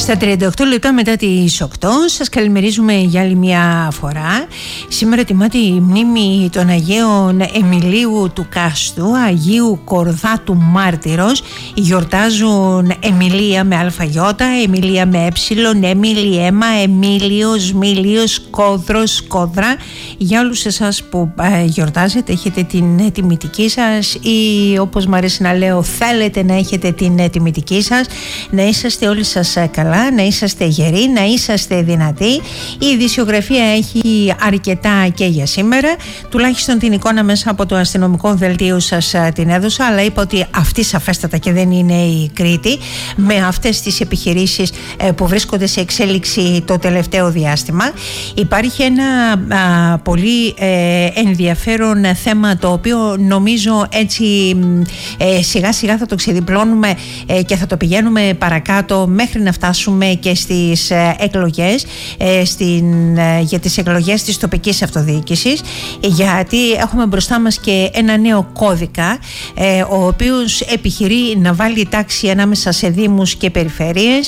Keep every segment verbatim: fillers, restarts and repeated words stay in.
Στα τριάντα οκτώ λεπτά μετά τις οκτώ σας καλημερίζουμε για άλλη μια φορά. Σήμερα τιμάται η μνήμη των Αγίων Εμιλίου του Κάστου, Αγίου Κορδάτου Μάρτυρος. Γιορτάζουν Εμιλία με αλφαγιώτα, Εμιλία με έψιλον, Έμιλη, Έμα, Εμίλιος, Μίλιος, Κόδρος, Κόδρα. Για όλους εσάς που ε, γιορτάζετε, έχετε την τιμητική σας ή όπως μου αρέσει να λέω θέλετε να έχετε την τιμητική σας, να είσαστε όλοι σας καλά, να είσαστε γεροί, να είσαστε δυνατοί. Η ειδησιογραφία έχει αρκετά και για σήμερα. Τουλάχιστον την εικόνα μέσα από το αστυνομικό δελτίο σας την έδωσα, αλλά είπα ότι αυτή σαφέστατα και δεν είναι η Κρήτη, με αυτές τις επιχειρήσεις που βρίσκονται σε εξέλιξη το τελευταίο διάστημα. Υπάρχει ένα α, πολύ ε, ενδιαφέρον θέμα, το οποίο νομίζω έτσι ε, σιγά σιγά θα το ξεδιπλώνουμε ε, και θα το πηγαίνουμε παρακάτω μέχρι να φτάσουμε και στις ε, εκλογές, ε, στην, ε, για τις εκλογές της τοπικής αυτοδιοίκησης, γιατί έχουμε μπροστά μας και ένα νέο κώδικα, ε, ο οποίος επιχειρεί να βάλει τάξη ανάμεσα σε δήμους και περιφέρειες,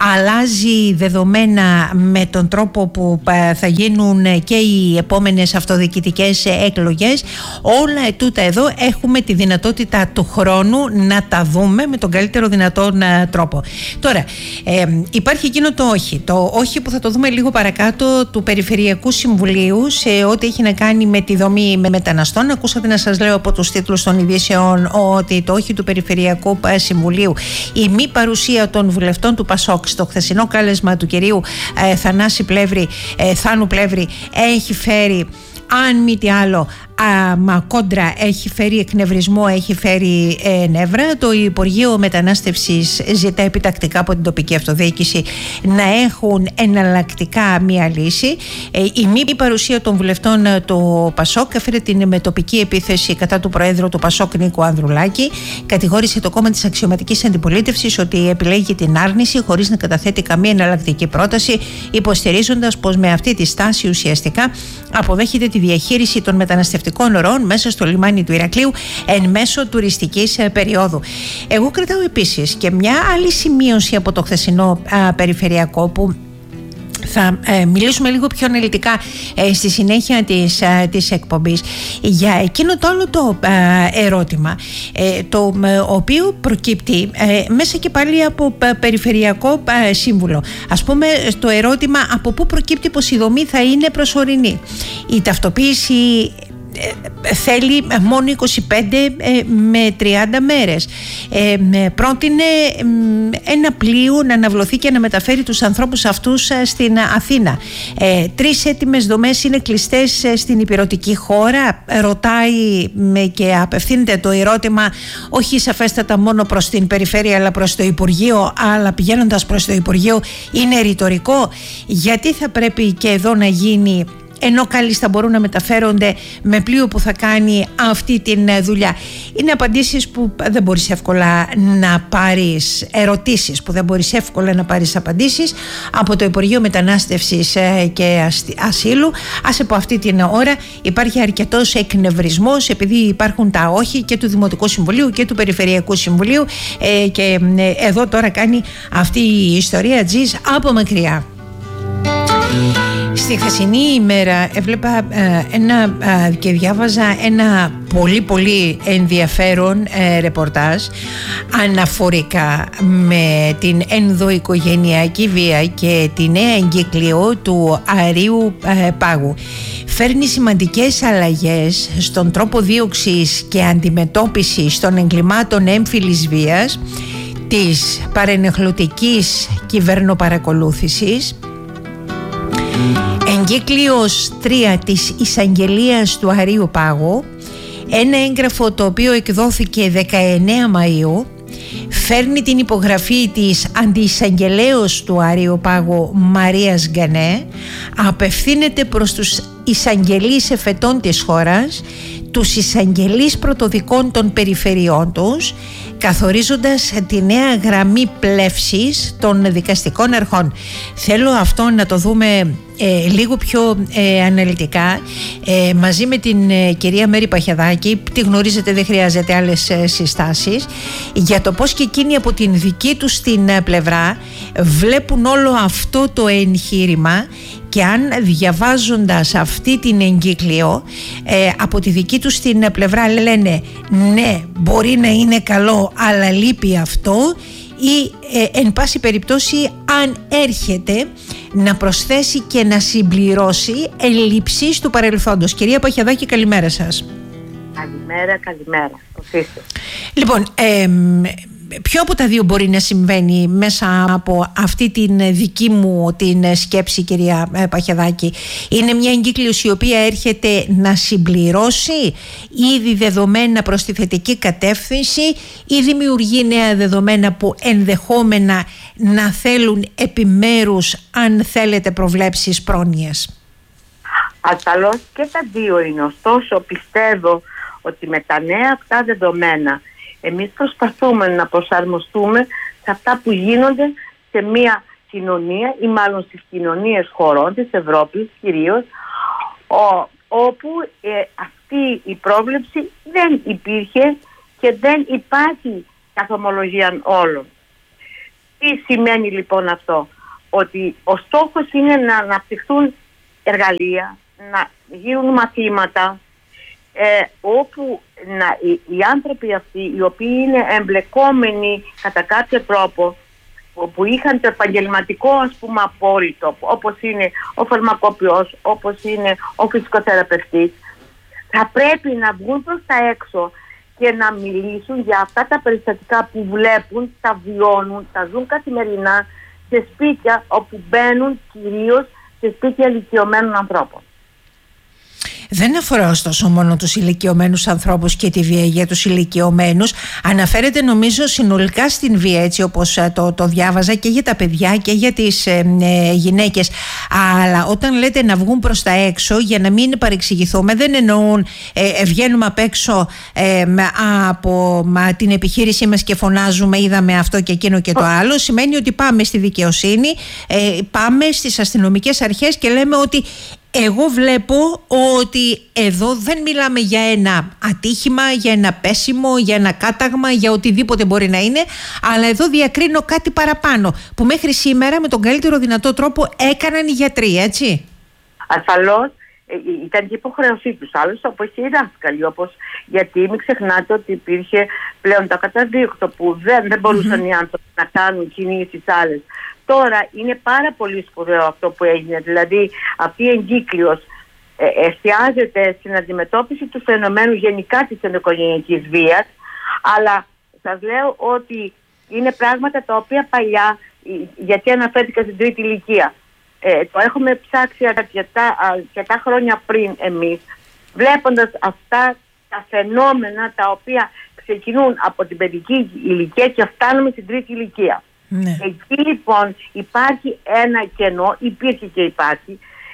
αλλάζει δεδομένα με τον τρόπο που ε, θα γίνουν και οι επόμενες αυτοδιοικητικές εκλογές. Όλα ετούτα εδώ έχουμε τη δυνατότητα του χρόνου να τα δούμε με τον καλύτερο δυνατόν ε, τρόπο. Τώρα, ε, υπάρχει εκείνο το όχι, το όχι που θα το δούμε λίγο παρακάτω, του Περιφερειακού Συμβουλίου σε ό,τι έχει να κάνει με τη δομή με μεταναστών. Ακούσατε να σας λέω από τους τίτλους των ειδήσεων ότι το όχι του Περιφερειακού Συμβουλίου, η μη παρουσία των βουλευτών του Πασόκ στο χθεσινό κάλεσμα του κυρίου ε, Θανάση Πλεύρη, ε, Θάνου Πλεύρη, έχει φέρει, αν μη τι άλλο, Α, μα κόντρα, έχει φέρει εκνευρισμό, έχει φέρει ε, νεύρα. Το Υπουργείο Μετανάστευσης ζητά επιτακτικά από την τοπική αυτοδιοίκηση να έχουν εναλλακτικά μία λύση. Ε, η μη παρουσία των βουλευτών του Πασόκ έφερε την μετοπική επίθεση κατά του Προέδρου του Πασόκ Νίκου Ανδρουλάκη. Κατηγόρησε το κόμμα της αξιωματικής αντιπολίτευσης ότι επιλέγει την άρνηση χωρίς να καταθέτει καμία εναλλακτική πρόταση, υποστηρίζοντας πως με αυτή τη στάση ουσιαστικά αποδέχεται τη διαχείριση των μεταναστευτικών ορών μέσα στο λιμάνι του Ηρακλείου εν μέσω τουριστικής περίοδου. Εγώ κρατάω επίσης και μια άλλη σημείωση από το χθεσινό α, περιφερειακό, που θα ε, μιλήσουμε λίγο πιο αναλυτικά ε, στη συνέχεια της, ε, της εκπομπής, για εκείνο το άλλο το ε, ερώτημα, ε, το ε, οποίο προκύπτει ε, μέσα και πάλι από ε, περιφερειακό ε, σύμβουλο. Ας πούμε, το ερώτημα από πού προκύπτει πως η δομή θα είναι προσωρινή. Η ταυτοποίηση θέλει μόνο είκοσι πέντε με τριάντα μέρες. Ε, πρότεινε ένα πλοίο να αναβλωθεί και να μεταφέρει τους ανθρώπους αυτούς στην Αθήνα. Ε, τρεις έτοιμες δομές είναι κλειστές στην υπηρετική χώρα. Ρωτάει και απευθύνεται το ερώτημα όχι σαφέστατα μόνο προς την περιφέρεια αλλά προς το Υπουργείο, αλλά πηγαίνοντας προς το Υπουργείο είναι ρητορικό. Γιατί θα πρέπει και εδώ να γίνει, ενώ κάλλιστα μπορούν να μεταφέρονται με πλοίο που θα κάνει αυτή τη δουλειά? Είναι απαντήσεις που δεν μπορείς εύκολα να πάρεις, ερωτήσεις που δεν μπορείς εύκολα να πάρεις απαντήσεις από το Υπουργείο Μετανάστευσης και Ασύλου. Άσε που αυτή την ώρα υπάρχει αρκετός εκνευρισμός, επειδή υπάρχουν τα όχι και του Δημοτικού Συμβουλίου και του Περιφερειακού Συμβουλίου, και εδώ τώρα κάνει αυτή η ιστορία τζις από μακριά. Στη χθεσινή ημέρα έβλεπα ε, ένα ε, και διάβαζα ένα πολύ πολύ ενδιαφέρον ε, ρεπορτάζ αναφορικά με την ενδοοικογενειακή βία και τη νέα εγκύκλιο του Αρείου ε, Πάγου. Φέρνει σημαντικές αλλαγές στον τρόπο δίωξης και αντιμετώπισης των εγκλημάτων έμφυλης βίας, της παρενεχλωτικής κυβερνοπαρακολούθησης, εγκύκλιος τρία της εισαγγελίας του Αρείου Πάγου, ένα έγγραφο το οποίο εκδόθηκε δεκαεννέα Μαΐου, φέρνει την υπογραφή της αντιεισαγγελέως του Αρείου Πάγου Μαρίας Γκανέ, απευθύνεται προς τους εισαγγελείς εφετών της χώρας, τους εισαγγελείς πρωτοδικών των περιφερειών τους, καθορίζοντας τη νέα γραμμή πλεύσης των δικαστικών αρχών. Θέλω αυτό να το δούμε ε, λίγο πιο ε, αναλυτικά ε, μαζί με την ε, κυρία Μέρη Παχεδάκη, τη γνωρίζετε, δεν χρειάζεται άλλες ε, συστάσεις, για το πώς και εκείνοι από την δική τους την ε, πλευρά βλέπουν όλο αυτό το εγχείρημα, και αν διαβάζοντας αυτή την εγκύκλιο ε, από τη δική τους την πλευρά λένε ναι, μπορεί να είναι καλό αλλά λείπει αυτό, ή ε, εν πάση περιπτώσει αν έρχεται να προσθέσει και να συμπληρώσει ελλείψεις του παρελθόντος. Κυρία Παχεδάκη, καλημέρα σας. Καλημέρα, καλημέρα. Λοιπόν, ε, ποιο από τα δύο μπορεί να συμβαίνει μέσα από αυτή την δική μου την σκέψη, κυρία Παχεδάκη? Είναι μια εγκύκλιος η οποία έρχεται να συμπληρώσει ήδη δεδομένα προς τη θετική κατεύθυνση, ή δημιουργεί νέα δεδομένα που ενδεχόμενα να θέλουν επιμέρους, αν θέλετε, προβλέψεις πρόνοιας? Ασφαλώς και τα δύο είναι. Ωστόσο πιστεύω ότι με τα νέα αυτά δεδομένα εμείς προσπαθούμε να προσαρμοστούμε σε αυτά που γίνονται σε μια κοινωνία, ή μάλλον στις κοινωνίες χωρών της Ευρώπης κυρίως, ο, όπου ε, αυτή η πρόβλεψη δεν υπήρχε και δεν υπάρχει καθ' ομολογία όλων. Τι σημαίνει λοιπόν αυτό? Ότι ο στόχος είναι να αναπτυχθούν εργαλεία, να γίνουν μαθήματα, Ε, όπου να, οι, οι άνθρωποι αυτοί οι οποίοι είναι εμπλεκόμενοι κατά κάποιο τρόπο, που, που είχαν το επαγγελματικό ας πούμε απόρριτο, όπως είναι ο φαρμακοποιός, όπως είναι ο φυσικοθεραπευτής, θα πρέπει να βγουν προς τα έξω και να μιλήσουν για αυτά τα περιστατικά που βλέπουν, τα βιώνουν, τα ζουν καθημερινά σε σπίτια όπου μπαίνουν, κυρίως σε σπίτια ηλικιωμένων ανθρώπων. Δεν αφορά ωστόσο μόνο τους ηλικιωμένους ανθρώπους και τη βία για τους ηλικιωμένους. Αναφέρεται νομίζω συνολικά στην βία, έτσι όπως το, το διάβαζα, και για τα παιδιά και για τις ε, ε, γυναίκες. Αλλά όταν λέτε να βγουν προς τα έξω, για να μην παρεξηγηθούμε, δεν εννοούν ε, βγαίνουμε απ' έξω ε, από μα, την επιχείρησή μας και φωνάζουμε είδαμε αυτό και εκείνο και το άλλο. Σημαίνει ότι πάμε στη δικαιοσύνη, ε, πάμε στις αστυνομικές αρχές και λέμε ότι εγώ βλέπω ότι εδώ δεν μιλάμε για ένα ατύχημα, για ένα πέσιμο, για ένα κάταγμα, για οτιδήποτε μπορεί να είναι, αλλά εδώ διακρίνω κάτι παραπάνω, που μέχρι σήμερα με τον καλύτερο δυνατό τρόπο έκαναν οι γιατροί, έτσι. Ασφαλώς ήταν και υποχρέωσή τους, άλλωστε όπως και οι δάσκαλοι, όπως, γιατί μην ξεχνάτε ότι υπήρχε πλέον το καταδίωκτο που δεν, δεν μπορούσαν mm-hmm. οι άνθρωποι να κάνουν κινήσεις άλλες. Τώρα είναι πάρα πολύ σπουδαίο αυτό που έγινε, δηλαδή αυτή η εγκύκλιος ε, εστιάζεται στην αντιμετώπιση του φαινομένου γενικά της ενδοοικογενειακής βίας, αλλά σας λέω ότι είναι πράγματα τα οποία παλιά, γιατί αναφέρθηκα στην τρίτη ηλικία, ε, το έχουμε ψάξει αρκετά, αρκετά χρόνια πριν εμείς, βλέποντας αυτά τα φαινόμενα τα οποία ξεκινούν από την παιδική ηλικία και φτάνουμε στην τρίτη ηλικία. Ναι. Εκεί λοιπόν υπάρχει ένα κενό, υπήρχε και υπάρχει,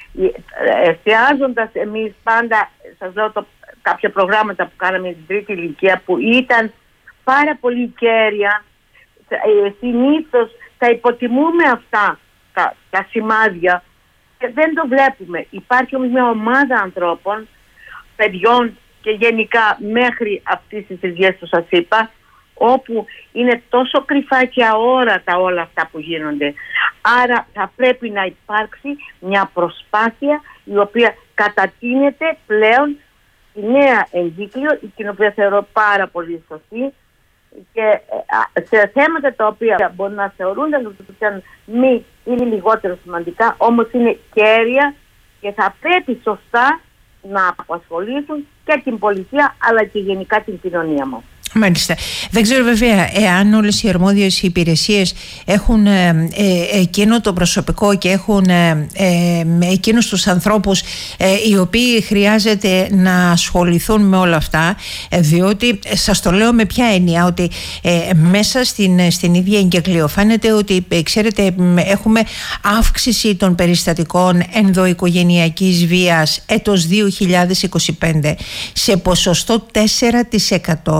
εστιάζοντας εμείς πάντα, σας λέω το, κάποια προγράμματα που κάναμε στην τρίτη ηλικία που ήταν πάρα πολύ κέρια, συνήθως τα υποτιμούμε αυτά τα, τα σημάδια και δεν το βλέπουμε. Υπάρχει όμως μια ομάδα ανθρώπων, παιδιών και γενικά μέχρι αυτές τις ηλικίες που σας είπα, όπου είναι τόσο κρυφά και αόρατα όλα αυτά που γίνονται. Άρα θα πρέπει να υπάρξει μια προσπάθεια η οποία κατατείνεται πλέον η νέα εγκύκλιο, την οποία θεωρώ πάρα πολύ σωστή, και σε θέματα τα οποία μπορεί να θεωρούνται μη είναι λιγότερο σημαντικά, όμως είναι κέρια και θα πρέπει σωστά να απασχολήσουν και την πολιτεία αλλά και γενικά την κοινωνία μας. Μάλιστα. Δεν ξέρω βέβαια εάν όλες οι αρμόδιες υπηρεσίες έχουν ε, ε, εκείνο το προσωπικό και έχουν ε, ε, εκείνους τους ανθρώπους ε, οι οποίοι χρειάζεται να ασχοληθούν με όλα αυτά, ε, διότι ε, σας το λέω με ποια έννοια, ότι ε, μέσα στην, στην ίδια εγκυκλιο φαίνεται ότι ε, ξέρετε έχουμε αύξηση των περιστατικών ενδοοικογενειακής βίας έτος δύο χιλιάδες είκοσι πέντε σε ποσοστό τέσσερα τοις εκατό σε σχέση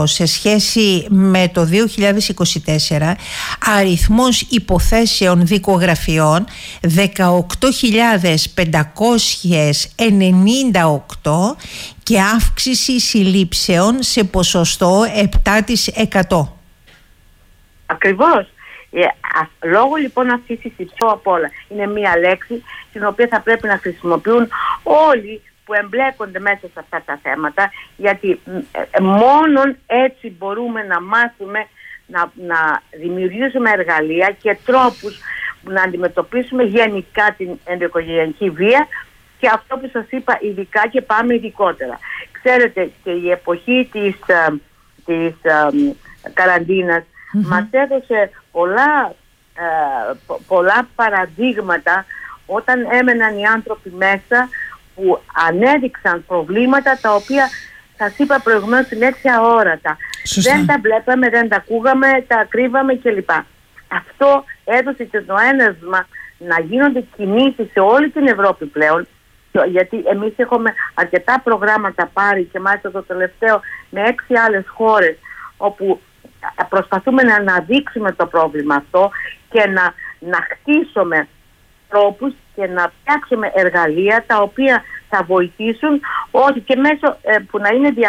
σχέση με το δύο χιλιάδες είκοσι τέσσερα, αριθμός υποθέσεων δικογραφιών δεκαοκτώ χιλιάδες πεντακόσιες ενενήντα οκτώ και αύξηση συλλήψεων σε ποσοστό επτά τοις εκατό. Ακριβώς. Ε, α, λόγω λοιπόν αυτής της πιο απ' όλα είναι μία λέξη την οποία θα πρέπει να χρησιμοποιούν όλοι που εμπλέκονται μέσα σε αυτά τα θέματα, γιατί ε, μόνον έτσι μπορούμε να μάθουμε να, να δημιουργήσουμε εργαλεία και τρόπους να αντιμετωπίσουμε γενικά την ενδοοικογενειακή βία, και αυτό που σας είπα ειδικά, και πάμε ειδικότερα. Ξέρετε, και η εποχή της, της ε, καραντίνας mm-hmm. μας έδωσε πολλά, ε, πο, πολλά παραδείγματα όταν έμεναν οι άνθρωποι μέσα που ανέδειξαν προβλήματα τα οποία σας είπα προηγουμένως τη λέξη αόρατα. Σωστά. Δεν τα βλέπαμε, δεν τα ακούγαμε, τα κρύβαμε κλπ. Αυτό έδωσε και το ένασμα να γίνονται κινήσεις σε όλη την Ευρώπη πλέον, γιατί εμείς έχουμε αρκετά προγράμματα πάρει και μάλιστα το τελευταίο με έξι άλλες χώρες, όπου προσπαθούμε να αναδείξουμε το πρόβλημα αυτό και να, να χτίσουμε τρόπους και να φτιάξουμε εργαλεία τα οποία θα βοηθήσουν, όχι και μέσω ε, που να είναι δια